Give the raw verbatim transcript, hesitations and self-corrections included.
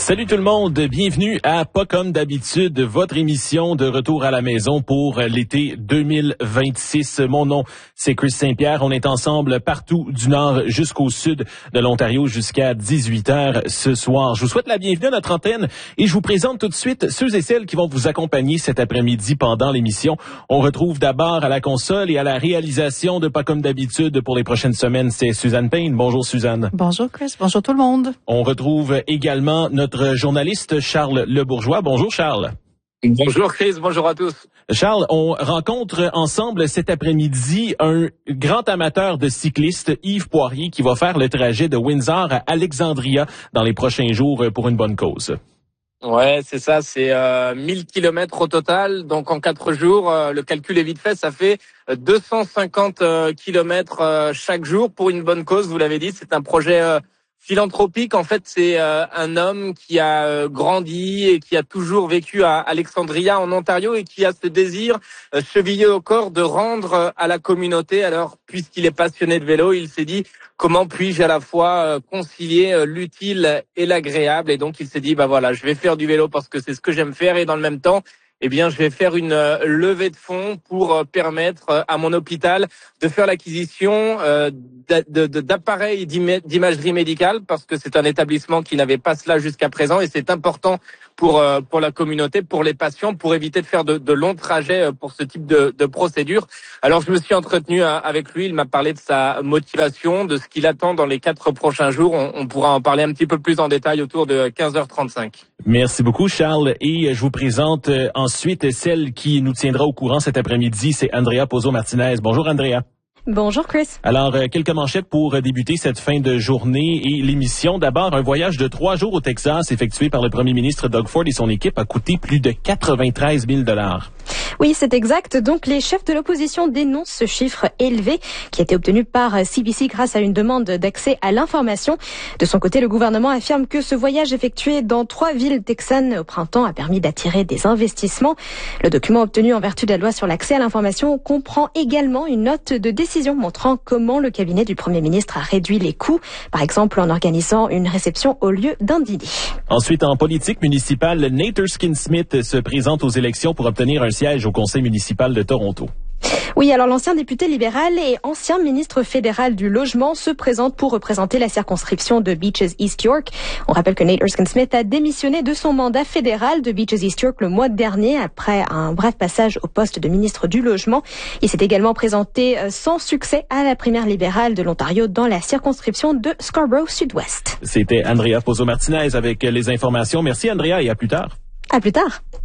Salut tout le monde, bienvenue à Pas comme d'habitude, votre émission de retour à la maison pour l'été deux mille vingt-six. Mon nom, c'est Chris Saint-Pierre. On est ensemble partout du nord jusqu'au sud de l'Ontario jusqu'à dix-huit heures ce soir. Je vous souhaite la bienvenue à notre antenne et je vous présente tout de suite ceux et celles qui vont vous accompagner cet après-midi pendant l'émission. On retrouve d'abord à la console et à la réalisation de Pas comme d'habitude pour les prochaines semaines, c'est Suzanne Payne. Bonjour Suzanne. Bonjour Chris, bonjour tout le monde. On retrouve également notre journaliste Charles Lebourgeois. Bonjour Charles. Bonjour Chris, bonjour à tous. Charles, on rencontre ensemble cet après-midi un grand amateur de cyclistes, Yves Poirier, qui va faire le trajet de Windsor à Alexandria dans les prochains jours pour une bonne cause. Ouais, c'est ça, c'est euh, mille kilomètres au total, donc en quatre jours, euh, le calcul est vite fait, ça fait deux cent cinquante euh, kilomètres euh, chaque jour pour une bonne cause, vous l'avez dit, c'est un projet euh, philanthropique. En fait, c'est euh, un homme qui a euh, grandi et qui a toujours vécu à Alexandria en Ontario et qui a ce désir euh, chevillé au corps de rendre euh, à la communauté. Alors, puisqu'il est passionné de vélo, il s'est dit comment puis-je à la fois euh, concilier euh, l'utile et l'agréable. Et donc, il s'est dit bah voilà, je vais faire du vélo parce que c'est ce que j'aime faire et dans le même temps, eh bien, je vais faire une euh, levée de fonds pour euh, permettre euh, à mon hôpital de faire l'acquisition euh, d'appareils d'imagerie médicale parce que c'est un établissement qui n'avait pas cela jusqu'à présent et c'est important pour euh, pour la communauté, pour les patients, pour éviter de faire de, de longs trajets pour ce type de, de procédure. Alors, je me suis entretenu avec lui. Il m'a parlé de sa motivation, de ce qu'il attend dans les quatre prochains jours. On, on pourra en parler un petit peu plus en détail autour de quinze heures trente-cinq. Merci beaucoup, Charles. Et je vous présente ensuite celle qui nous tiendra au courant cet après-midi. C'est Andrea Pozzo-Martinez. Bonjour, Andrea. Bonjour Chris. Alors, quelques manchettes pour débuter cette fin de journée et l'émission. D'abord, un voyage de trois jours au Texas effectué par le premier ministre Doug Ford et son équipe a coûté plus de quatre-vingt-treize mille dollars. Oui, c'est exact. Donc, les chefs de l'opposition dénoncent ce chiffre élevé qui a été obtenu par C B C grâce à une demande d'accès à l'information. De son côté, le gouvernement affirme que ce voyage effectué dans trois villes texanes au printemps a permis d'attirer des investissements. Le document obtenu en vertu de la loi sur l'accès à l'information comprend également une note de décision montrant comment le cabinet du Premier ministre a réduit les coûts, par exemple en organisant une réception au lieu d'un dîner. Ensuite, en politique municipale, Nate Erskine-Smith se présente aux élections pour obtenir un siège au conseil municipal de Toronto. Oui, alors l'ancien député libéral et ancien ministre fédéral du logement se présente pour représenter la circonscription de Beaches East York. On rappelle que Nate Erskine-Smith a démissionné de son mandat fédéral de Beaches East York le mois dernier après un bref passage au poste de ministre du logement. Il s'est également présenté sans succès à la primaire libérale de l'Ontario dans la circonscription de Scarborough Sud-Ouest. C'était Andrea Pozzo-Martinez avec les informations. Merci Andrea et à plus tard. À plus tard.